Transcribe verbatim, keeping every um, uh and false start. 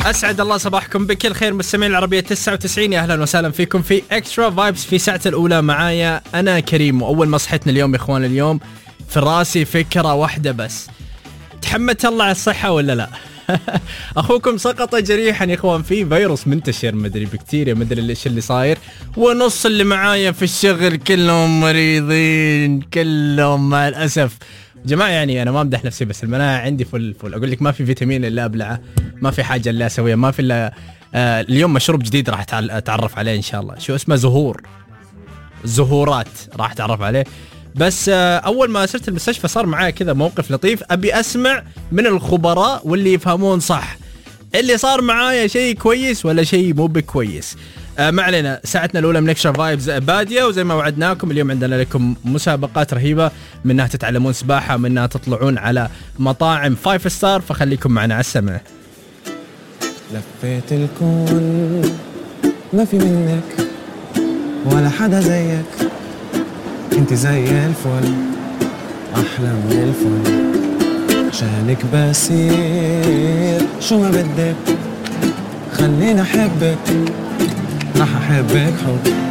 أسعد الله صباحكم بكل خير مستمعين العربية تسعة وتسعين. يا أهلا وسهلا فيكم في إكسترا فايبس في ساعة الأولى. معايا أنا كريم. وأول ما صحتنا اليوم يا إخوان، اليوم في راسي فكرة واحدة بس، تحمد الله على الصحة ولا لا؟ أخوكم سقط جريحا يا إخوان، في فيروس منتشر مدري بكتيريا مدري ليش اللي صاير، ونص اللي معايا في الشغل كلهم مريضين كلهم مع الأسف. جماعة يعني أنا ما أمدح نفسي بس المناعة عندي فل فل. أقول لك ما في فيتامين إلا أبلعه، ما في حاجة إلا أسويها، ما في إلا آه اليوم مشروب جديد راح أتعرف عليه إن شاء الله، شو اسمه، زهور زهورات راح أتعرف عليه. بس آه أول ما صرت المستشفى صار معايا كذا موقف لطيف، أبي أسمع من الخبراء واللي يفهمون صح اللي صار معايا شيء كويس ولا شيء مو بكويس. آه ما علينا، ساعتنا الأولى من إكسترا فايبز بادية، وزي ما وعدناكم اليوم عندنا لكم مسابقات رهيبة، منها تتعلمون سباحة، منها تطلعون على مطاعم فايف ستار، فخليكم معنا على السمع. لفيت الكون ما في منك ولا حدا زيك، انت زي الفل أحلى من الفل، عشانك بسير شو ما بدك، خليني أحبك راح أحبك حب